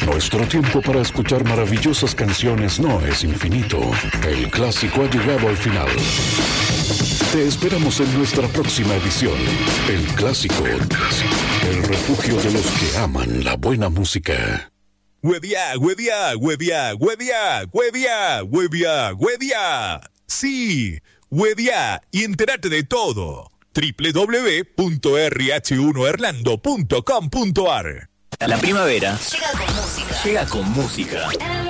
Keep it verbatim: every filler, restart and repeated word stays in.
Nuestro tiempo para escuchar maravillosas canciones no es infinito. El clásico ha llegado al final. Te esperamos en nuestra próxima edición. El Clásico. El refugio de los que aman la buena música. Huevia, huevia, huevia, huevia, huevia, huevia, huevia. Sí, huevia y entérate de todo. doble u doble u doble u punto erre hache uno erlando punto com punto ar. La primavera llega con música. llega con música.